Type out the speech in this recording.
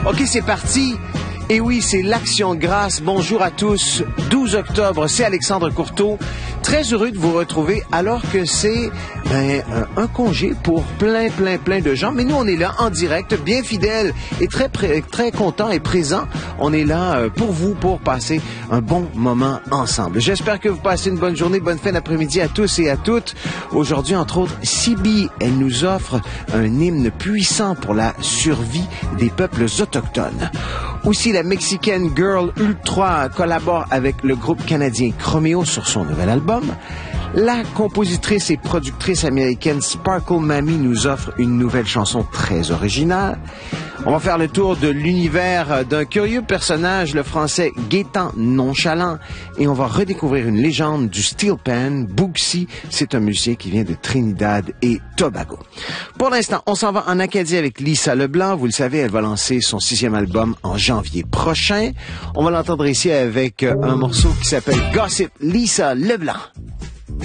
OK, c'est parti. Et oui, c'est l'Action Grâce. Bonjour à tous. 12 octobre, c'est Alexandre Courteau. Très heureux de vous retrouver alors que c'est un congé pour plein de gens. Mais nous, on est là en direct, bien fidèles et très contents et présents. On est là pour vous, pour passer un bon moment ensemble. J'espère que vous passez une bonne journée, bonne fin d'après-midi à tous et à toutes. Aujourd'hui, entre autres, Sibi, elle nous offre un hymne puissant pour la survie des peuples autochtones. Aussi, la Mexicaine Girl Ultra collabore avec le groupe canadien Chromeo sur son nouvel album. La compositrice et productrice américaine Sparkle Mamie nous offre une nouvelle chanson très originale. On va faire le tour de l'univers d'un curieux personnage, le français Gaétan Nonchalant, et on va redécouvrir une légende du steel pan, Boogsy. C'est un musicien qui vient de Trinidad et Tobago. Pour l'instant, on s'en va en Acadie avec Lisa Leblanc. Vous le savez, elle va lancer son 6e album en janvier prochain. On va l'entendre ici avec un morceau qui s'appelle Gossip, Lisa Leblanc.